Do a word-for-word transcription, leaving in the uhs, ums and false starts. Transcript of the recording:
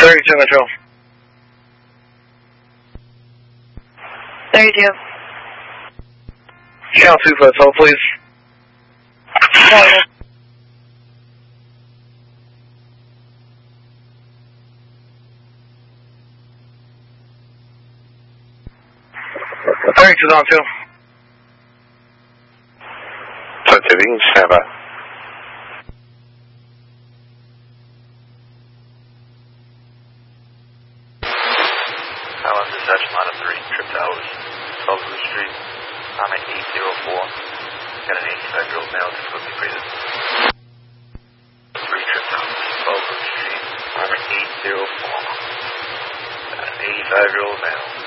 thirty-two Metro. thirty-two. Channel two for the toll, please. Negative. thirty-two on two. twenty-two, you can stand by. Island Dispatch, line of three, Trip Towers, twelve Blue Street. I'm at eight zero four. Got an eighty-five-year-old male difficulty breathing. three Trip Towers, twelve Blue Street. I'm at eight zero four. Got an eighty-five-year-old male.